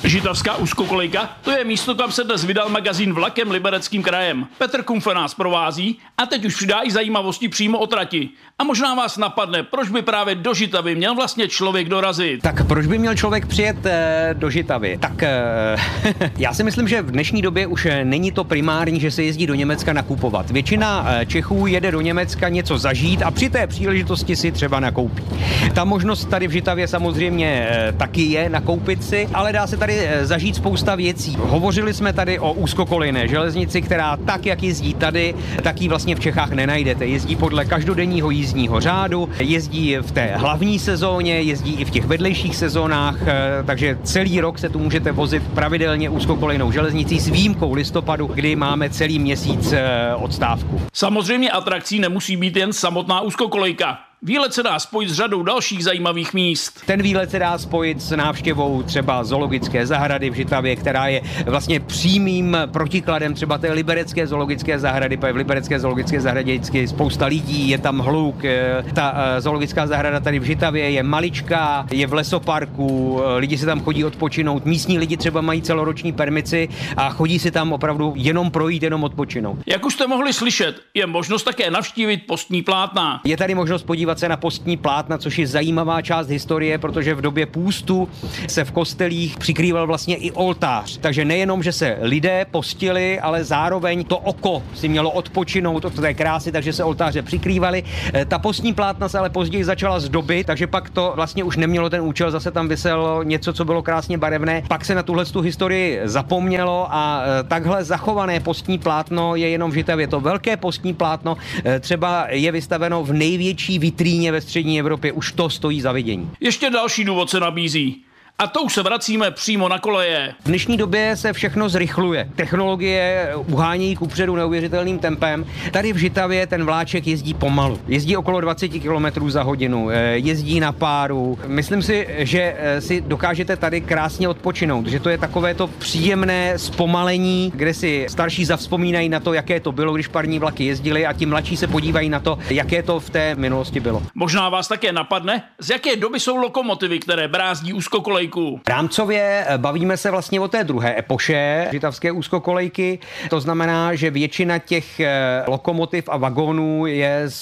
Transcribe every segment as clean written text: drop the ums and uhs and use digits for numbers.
Žitavská úzkokolejka, to je místo, kam se dnes vydal magazín Vlakem Libereckým krajem. Petr Kumfe nás provází a teď už přidá i zajímavosti přímo o trati. A možná vás napadne, proč by právě do Žitavy měl vlastně člověk dorazit. Tak proč by měl člověk přijet do Žitavy? Tak já si myslím, že v dnešní době už není to primární, že se jezdí do Německa nakupovat. Většina Čechů jede do Německa něco zažít a při té příležitosti si třeba nakoupí. Ta možnost tady v Žitavě samozřejmě taky je nakoupit si, ale dá se tady zažít spousta věcí. Hovořili jsme tady o úzkokolejné železnici, která tak, jak jezdí tady, tak ji vlastně v Čechách nenajdete. Jezdí podle každodenního jízdního řádu, jezdí v té hlavní sezóně, jezdí i v těch vedlejších sezónách, takže celý rok se tu můžete vozit pravidelně úzkokolejnou železnicí s výjimkou listopadu, kdy máme celý měsíc odstávku. Samozřejmě atrakcí nemusí být jen samotná úzkokolejka. Výlet se dá spojit s řadou dalších zajímavých míst. Ten výlet se dá spojit s návštěvou třeba zoologické zahrady v Žitavě, která je vlastně přímým protikladem třeba té liberecké zoologické zahrady. V liberecké zoologické zahradě vždycky spousta lidí, je tam hluk. Ta zoologická zahrada tady v Žitavě je maličká, je v lesoparku, lidi se tam chodí odpočinout. Místní lidi třeba mají celoroční permici a chodí si tam opravdu jenom projít, jenom odpočinout. Jak už jste mohli slyšet, je možnost také navštívit postní plátna. Je tady možnost podívat se na postní plátna, což je zajímavá část historie, protože v době půstu se v kostelích přikrýval vlastně i oltář. Takže nejenom, že se lidé postili, ale zároveň to oko si mělo odpočinout od té krásy, takže se oltáře přikrývaly. Ta postní plátna se ale později začala zdobit, takže pak to vlastně už nemělo ten účel, zase tam viselo něco, co bylo krásně barevné. Pak se na tu historii zapomnělo a takhle zachované postní plátno je jenom v Žitavě. To velké postní plátno třeba je vystaveno v největší vitríně ve střední Evropě, už to stojí za vidění. Ještě další důvod se nabízí. A to už se vracíme přímo na koleje. V dnešní době se všechno zrychluje. Technologie uhánějí kupředu neuvěřitelným tempem. Tady v Žitavě ten vláček jezdí pomalu. Jezdí okolo 20 km za hodinu, jezdí na páru. Myslím si, že si dokážete tady krásně odpočinout, že to je takové to příjemné zpomalení, kde si starší zavzpomínají na to, jaké to bylo, když parní vlaky jezdily, a ti mladší se podívají na to, jaké to v té minulosti bylo. Možná vás také napadne, z jaké doby jsou lokomotivy, které brázdí úzkokolejku. Rámcově bavíme se vlastně o té druhé epoše žitavské úzkokolejky. To znamená, že většina těch lokomotiv a vagónů je z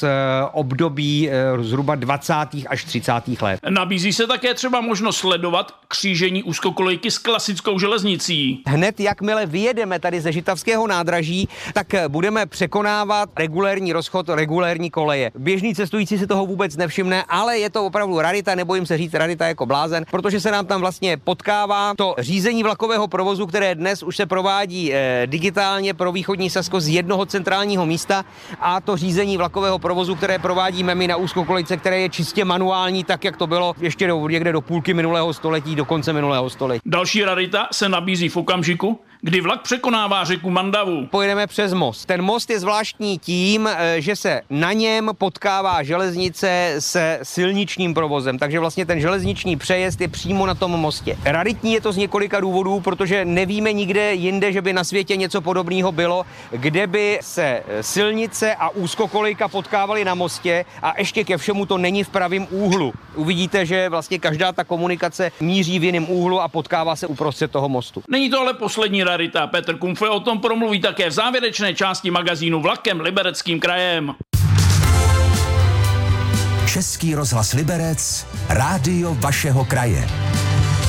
období zhruba 20. až 30. let. Nabízí se také třeba možnost sledovat křížení úzkokolejky s klasickou železnicí. Hned jakmile vyjedeme tady ze žitavského nádraží, tak budeme překonávat regulérní rozchod, regulérní koleje. Běžný cestující si toho vůbec nevšimne, ale je to opravdu rarita, nebojím se říct rarita jako blázen, protože se nám tam vlastně potkává to řízení vlakového provozu, které dnes už se provádí digitálně pro východní Sasko z jednoho centrálního místa, a to řízení vlakového provozu, které provádíme my na úzkokolejce, které je čistě manuální, tak jak to bylo ještě někde do půlky minulého století, do konce minulého století. Další rarita se nabízí v okamžiku, kdy vlak překonává řeku Mandavu. Pojedeme přes most. Ten most je zvláštní tím, že se na něm potkává železnice se silničním provozem, takže vlastně ten železniční přejezd je přímo na tom mostě. Raritní je to z několika důvodů, protože nevíme nikde jinde, že by na světě něco podobného bylo, kde by se silnice a úzkokolejka potkávaly na mostě, a ještě ke všemu to není v pravém úhlu. Uvidíte, že vlastně každá ta komunikace míří v jiném úhlu a potkává se uprostřed toho mostu. Není to ale poslední rarita. Petr Kumfe o tom promluví také v závěrečné části magazínu Vlakem Libereckým krajem. Český rozhlas Liberec, rádio vašeho kraje.